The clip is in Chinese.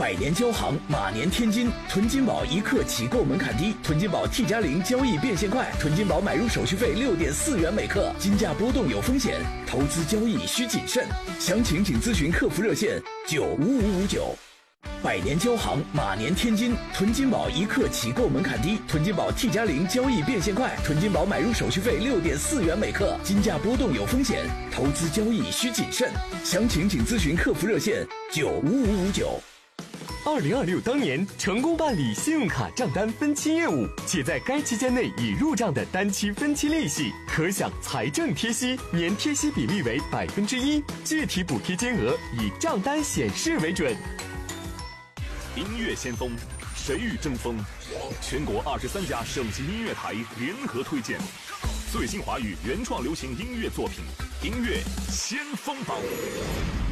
百年交行，马年天金。囤金宝一刻起购门槛低，囤金宝 T+0交易变现快，囤金宝买入手续费6.4元每克，金价波动有风险，投资交易需谨慎。详情请咨询客服热线95559。百年交行，马年天金。囤金宝一刻起购门槛低，囤金宝 T+0交易变现快，囤金宝买入手续费6.4元每克，金价波动有风险，投资交易需谨慎。详情请咨询客服热线95559。 2026当年成功办理信用卡账单分期业务，且在该期间内已入账的单期分期利息，可享财政贴息，年贴息比例为1%，具体补贴金额以账单显示为准。 音乐先锋，谁与争锋？全国23家省级音乐台联合推荐最新华语原创流行音乐作品，音乐先锋榜。